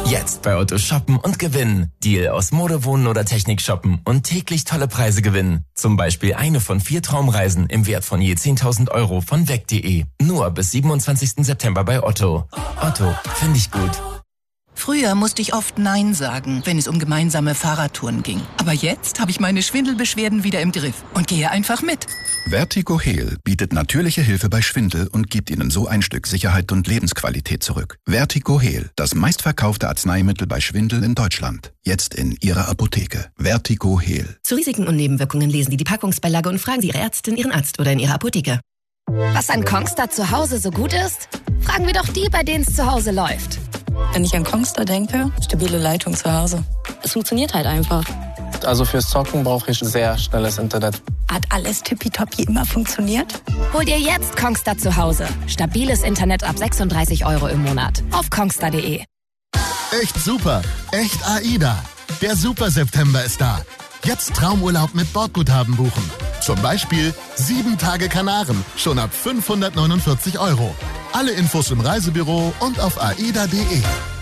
Jetzt bei Otto shoppen und gewinnen. Deal aus Mode, Wohnen oder Technik shoppen und täglich tolle Preise gewinnen. Zum Beispiel eine von 4 Traumreisen im Wert von je 10.000 Euro von weg.de. Nur bis 27. September bei Otto. Otto, finde ich gut. Früher musste ich oft Nein sagen, wenn es um gemeinsame Fahrradtouren ging. Aber jetzt habe ich meine Schwindelbeschwerden wieder im Griff und gehe einfach mit. Vertigo Heal bietet natürliche Hilfe bei Schwindel und gibt Ihnen so ein Stück Sicherheit und Lebensqualität zurück. Vertigo Heal, das meistverkaufte Arzneimittel bei Schwindel in Deutschland. Jetzt in Ihrer Apotheke. Vertigo Heal. Zu Risiken und Nebenwirkungen lesen Sie die Packungsbeilage und fragen Sie Ihre Ärztin, Ihren Arzt oder in Ihrer Apotheke. Was an Kongstar zu Hause so gut ist? Fragen wir doch die, bei denen es zu Hause läuft. Wenn ich an Kongstar denke, stabile Leitung zu Hause. Es funktioniert halt einfach. Also fürs Zocken brauche ich sehr schnelles Internet. Hat alles tippitoppi immer funktioniert? Hol dir jetzt Kongstar zu Hause. Stabiles Internet ab 36 € im Monat. Auf kongstar.de. Echt super. Echt AIDA. Der Super September ist da. Jetzt Traumurlaub mit Bordguthaben buchen. Zum Beispiel 7 Tage Kanaren, schon ab 549 €. Alle Infos im Reisebüro und auf aida.de.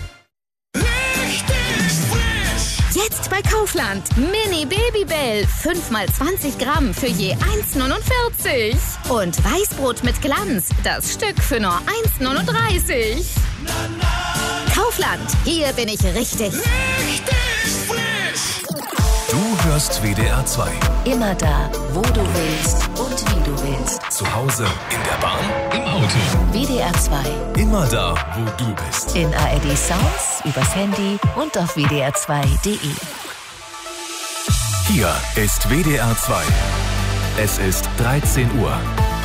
Jetzt bei Kaufland. Mini Babybell. 5x20 Gramm für je 1,49. Und Weißbrot mit Glanz. Das Stück für nur 1,39. Kaufland. Hier bin ich richtig. Du hörst WDR 2. Immer da, wo du willst und wie du willst. Zu Hause, in der Bahn, im Auto. WDR 2. Immer da, wo du bist. In ARD Sounds, übers Handy und auf wdr2.de. Hier ist WDR 2. Es ist 13 Uhr.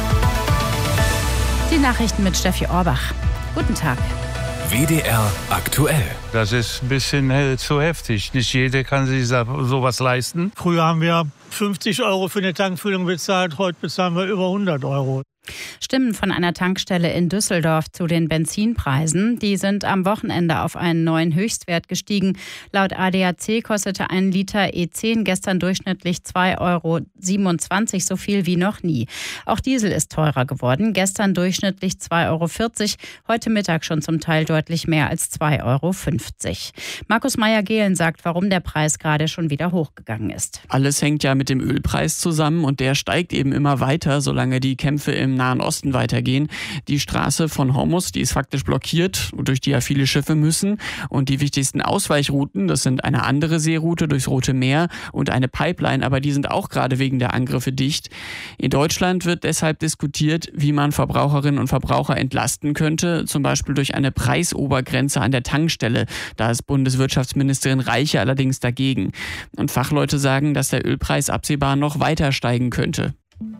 Die Nachrichten mit Steffi Orbach. Guten Tag. WDR aktuell. Das ist ein bisschen zu heftig. Nicht jeder kann sich sowas leisten. Früher haben wir 50 € für eine Tankfüllung bezahlt, heute bezahlen wir über 100 €. Stimmen von einer Tankstelle in Düsseldorf zu den Benzinpreisen. Die sind am Wochenende auf einen neuen Höchstwert gestiegen. Laut ADAC kostete ein Liter E10 gestern durchschnittlich 2,27 €, so viel wie noch nie. Auch Diesel ist teurer geworden. Gestern durchschnittlich 2,40 €, heute Mittag schon zum Teil deutlich mehr als 2,50 €. Markus Meyer-Gehlen sagt, warum der Preis gerade schon wieder hochgegangen ist. Alles hängt ja mit dem Ölpreis zusammen und der steigt eben immer weiter, solange die Kämpfe im Nahen Osten weitergehen. Die Straße von Hormuz, die ist faktisch blockiert, durch die ja viele Schiffe müssen. Und die wichtigsten Ausweichrouten, das sind eine andere Seeroute durchs Rote Meer und eine Pipeline, aber die sind auch gerade wegen der Angriffe dicht. In Deutschland wird deshalb diskutiert, wie man Verbraucherinnen und Verbraucher entlasten könnte, zum Beispiel durch eine Preisobergrenze an der Tankstelle. Da ist Bundeswirtschaftsministerin Reiche allerdings dagegen. Und Fachleute sagen, dass der Ölpreis absehbar noch weiter steigen könnte.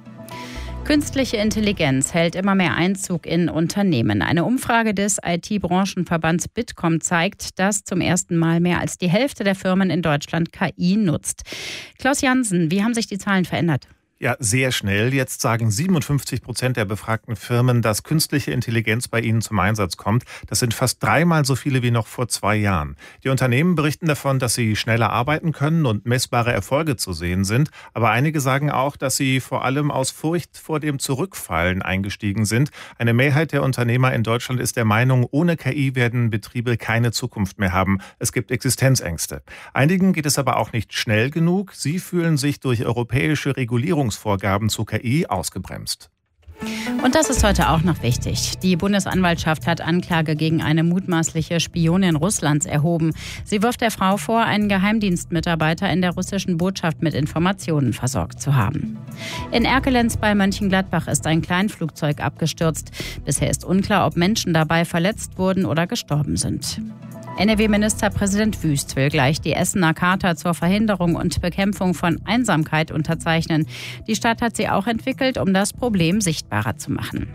Künstliche Intelligenz hält immer mehr Einzug in Unternehmen. Eine Umfrage des IT-Branchenverbands Bitkom zeigt, dass zum ersten Mal mehr als die Hälfte der Firmen in Deutschland KI nutzt. Klaus Jansen, wie haben sich die Zahlen verändert? Ja, sehr schnell. Jetzt sagen 57% der befragten Firmen, dass künstliche Intelligenz bei ihnen zum Einsatz kommt. Das sind fast 3-mal so viele wie noch vor 2 Jahren. Die Unternehmen berichten davon, dass sie schneller arbeiten können und messbare Erfolge zu sehen sind. Aber einige sagen auch, dass sie vor allem aus Furcht vor dem Zurückfallen eingestiegen sind. Eine Mehrheit der Unternehmer in Deutschland ist der Meinung, ohne KI werden Betriebe keine Zukunft mehr haben. Es gibt Existenzängste. Einigen geht es aber auch nicht schnell genug. Sie fühlen sich durch europäische Regulierungsvorgaben zu KI ausgebremst. Und das ist heute auch noch wichtig. Die Bundesanwaltschaft hat Anklage gegen eine mutmaßliche Spionin Russlands erhoben. Sie wirft der Frau vor, einen Geheimdienstmitarbeiter in der russischen Botschaft mit Informationen versorgt zu haben. In Erkelenz bei Mönchengladbach ist ein Kleinflugzeug abgestürzt. Bisher ist unklar, ob Menschen dabei verletzt wurden oder gestorben sind. NRW-Ministerpräsident Wüst will gleich die Essener Charta zur Verhinderung und Bekämpfung von Einsamkeit unterzeichnen. Die Stadt hat sie auch entwickelt, um das Problem sichtbarer zu machen.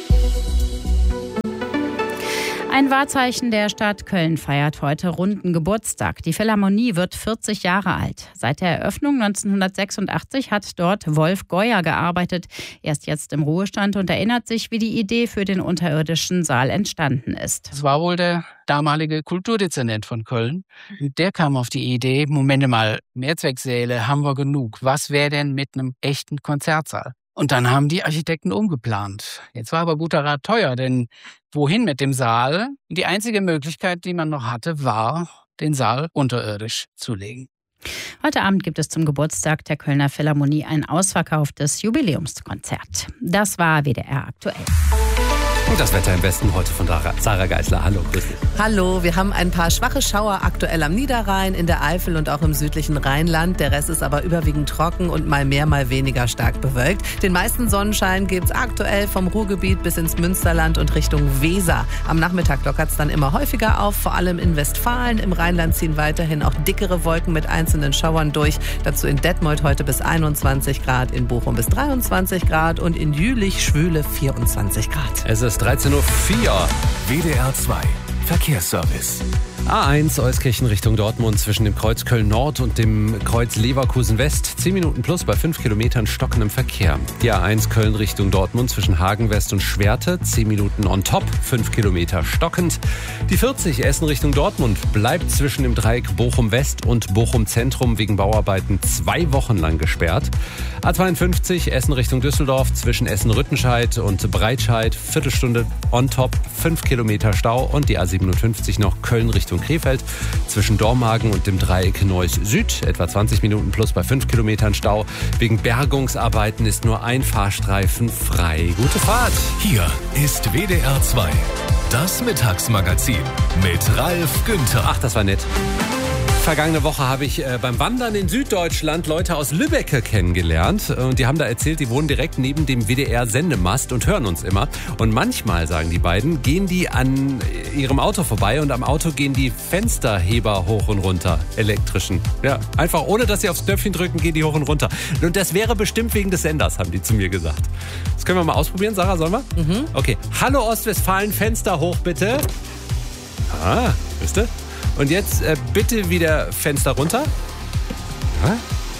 Ein Wahrzeichen der Stadt Köln feiert heute runden Geburtstag. Die Philharmonie wird 40 Jahre alt. Seit der Eröffnung 1986 hat dort Wolf Geuer gearbeitet. Er ist jetzt im Ruhestand und erinnert sich, wie die Idee für den unterirdischen Saal entstanden ist. Das war wohl der damalige Kulturdezernent von Köln. Der kam auf die Idee, Moment mal, Mehrzwecksäle haben wir genug. Was wäre denn mit einem echten Konzertsaal? Und dann haben die Architekten umgeplant. Jetzt war aber guter Rat teuer, denn wohin mit dem Saal? Die einzige Möglichkeit, die man noch hatte, war, den Saal unterirdisch zu legen. Heute Abend gibt es zum Geburtstag der Kölner Philharmonie ein ausverkauftes Jubiläumskonzert. Das war WDR aktuell. Und das Wetter im Westen heute von Sarah Geisler. Hallo, grüß dich. Hallo, wir haben ein paar schwache Schauer aktuell am Niederrhein, in der Eifel und auch im südlichen Rheinland. Der Rest ist aber überwiegend trocken und mal mehr, mal weniger stark bewölkt. Den meisten Sonnenschein gibt's aktuell vom Ruhrgebiet bis ins Münsterland und Richtung Weser. Am Nachmittag lockert's dann immer häufiger auf, vor allem in Westfalen. Im Rheinland ziehen weiterhin auch dickere Wolken mit einzelnen Schauern durch. Dazu in Detmold heute bis 21 Grad, in Bochum bis 23 Grad und in Jülich schwüle 24 Grad. Es ist 13.04 Uhr. WDR 2 Verkehrsservice. A1 Euskirchen Richtung Dortmund zwischen dem Kreuz Köln-Nord und dem Kreuz Leverkusen-West. 10 Minuten plus bei 5 Kilometern stockendem Verkehr. Die A1 Köln Richtung Dortmund zwischen Hagen-West und Schwerte. 10 Minuten on top, 5 Kilometer stockend. Die 40 Essen Richtung Dortmund bleibt zwischen dem Dreieck Bochum-West und Bochum-Zentrum wegen Bauarbeiten 2 Wochen lang gesperrt. A52 Essen Richtung Düsseldorf zwischen Essen-Rüttenscheid und Breitscheid. Viertelstunde on top, 5 Kilometer Stau. Und die A57 noch Köln Richtung Krefeld zwischen Dormagen und dem Dreieck Neuss Süd. Etwa 20 Minuten plus bei 5 Kilometern Stau. Wegen Bergungsarbeiten ist nur ein Fahrstreifen frei. Gute Fahrt! Hier ist WDR 2, das Mittagsmagazin mit Ralf Günther. Ach, das war nett. Vergangene Woche habe ich beim Wandern in Süddeutschland Leute aus Lübbecke kennengelernt. Und die haben da erzählt, die wohnen direkt neben dem WDR-Sendemast und hören uns immer. Und manchmal, sagen die beiden, gehen die an ihrem Auto vorbei und am Auto gehen die Fensterheber hoch und runter, elektrischen. Ja, einfach ohne, dass sie aufs Knöpfchen drücken, gehen die hoch und runter. Und das wäre bestimmt wegen des Senders, haben die zu mir gesagt. Das können wir mal ausprobieren, Sarah, sollen wir? Mhm. Okay. Hallo Ostwestfalen, Fenster hoch bitte. Ah, wisst ihr? Und jetzt bitte wieder Fenster runter. Ja?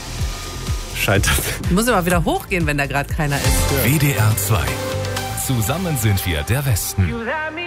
Scheint das. Muss aber wieder hochgehen, wenn da gerade keiner ist. WDR 2. Zusammen sind wir der Westen.